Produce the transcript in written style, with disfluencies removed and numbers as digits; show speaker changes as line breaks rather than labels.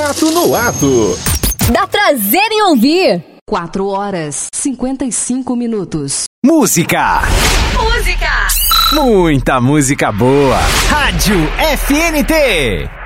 Fato no Ato.
Dá prazer em ouvir.
4h55.
Música.
Música.
Muita música boa. Rádio FNT.